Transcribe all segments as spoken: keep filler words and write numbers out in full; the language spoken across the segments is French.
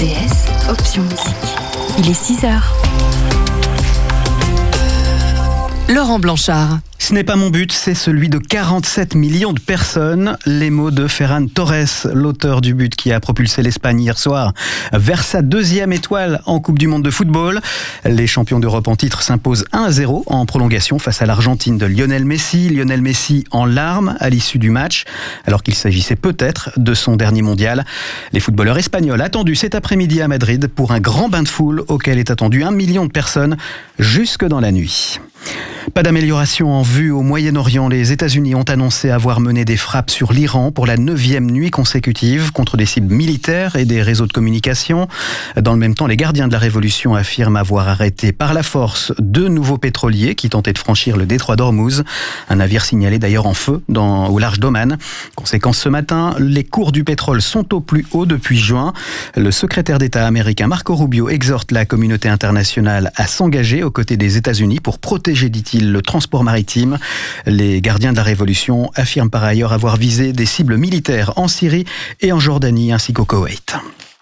T S, option musique. Il est six heures. Laurent Blanchard. Ce n'est pas mon but, c'est celui de quarante-sept millions de personnes. Les mots de Ferran Torres, l'auteur du but qui a propulsé l'Espagne hier soir vers sa deuxième étoile en Coupe du Monde de football. Les champions d'Europe en titre s'imposent un à zéro en prolongation face à l'Argentine de Lionel Messi. Lionel Messi en larmes à l'issue du match, alors qu'il s'agissait peut-être de son dernier mondial. Les footballeurs espagnols attendus cet après-midi à Madrid pour un grand bain de foule auquel est attendu un million de personnes jusque dans la nuit. Pas d'amélioration en vue au Moyen-Orient. Les États-Unis ont annoncé avoir mené des frappes sur l'Iran pour la neuvième nuit consécutive contre des cibles militaires et des réseaux de communication. Dans le même temps, les gardiens de la Révolution affirment avoir arrêté par la force deux nouveaux pétroliers qui tentaient de franchir le détroit d'Ormuz. Un navire signalé d'ailleurs en feu dans, au large d'Oman. Conséquence, ce matin, les cours du pétrole sont au plus haut depuis juin. Le secrétaire d'État américain Marco Rubio exhorte la communauté internationale à s'engager aux côtés des États-Unis pour protéger, dit-il, le transport maritime. Les gardiens de la Révolution affirment par ailleurs avoir visé des cibles militaires en Syrie et en Jordanie ainsi qu'au Koweït.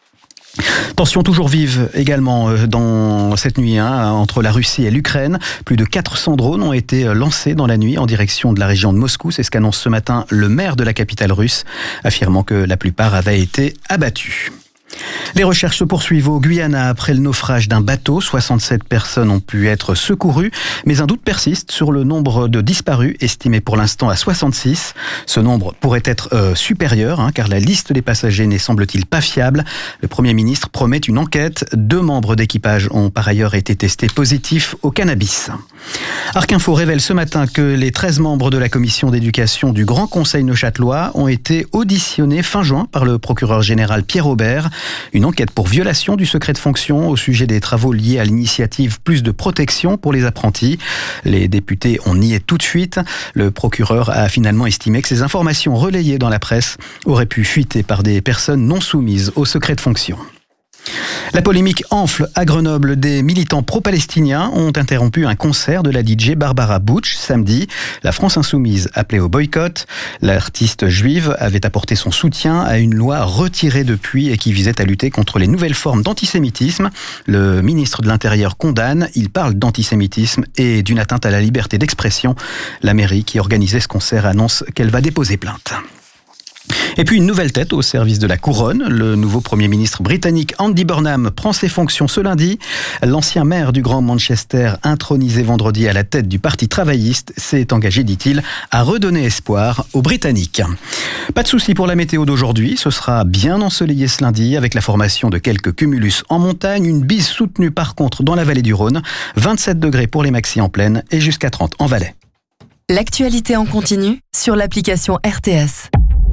Tension toujours vive également dans cette nuit hein, entre la Russie et l'Ukraine. Plus de quatre cents drones ont été lancés dans la nuit en direction de la région de Moscou. C'est ce qu'annonce ce matin le maire de la capitale russe, affirmant que la plupart avaient été abattus. Les recherches se poursuivent au Guyana après le naufrage d'un bateau. soixante-sept personnes ont pu être secourues, mais un doute persiste sur le nombre de disparus, estimé pour l'instant à soixante-six. Ce nombre pourrait être euh, supérieur, hein, car la liste des passagers n'est semble-t-il pas fiable. Le Premier ministre promet une enquête. Deux membres d'équipage ont par ailleurs été testés positifs au cannabis. Arc Info révèle ce matin que les treize membres de la commission d'éducation du Grand Conseil neuchâtelois ont été auditionnés fin juin par le procureur général Pierre Aubert. Une enquête pour violation du secret de fonction au sujet des travaux liés à l'initiative Plus de protection pour les apprentis. Les députés ont nié tout de suite. Le procureur a finalement estimé que ces informations relayées dans la presse auraient pu fuiter par des personnes non soumises au secret de fonction. La polémique enfle à Grenoble. Des militants pro-palestiniens ont interrompu un concert de la D J Barbara Butch samedi. La France insoumise appelait au boycott. L'artiste juive avait apporté son soutien à une loi retirée depuis et qui visait à lutter contre les nouvelles formes d'antisémitisme. Le ministre de l'Intérieur condamne. Il parle d'antisémitisme et d'une atteinte à la liberté d'expression. La mairie qui organisait ce concert annonce qu'elle va déposer plainte. Et puis une nouvelle tête au service de la couronne. Le nouveau Premier ministre britannique Andy Burnham prend ses fonctions ce lundi. L'ancien maire du Grand Manchester, intronisé vendredi à la tête du Parti travailliste, s'est engagé, dit-il, à redonner espoir aux Britanniques. Pas de souci pour la météo d'aujourd'hui. Ce sera bien ensoleillé ce lundi avec la formation de quelques cumulus en montagne. Une bise soutenue par contre dans la vallée du Rhône. vingt-sept degrés pour les maxis en plaine et jusqu'à trente en Valais. L'actualité en continu sur l'application R T S.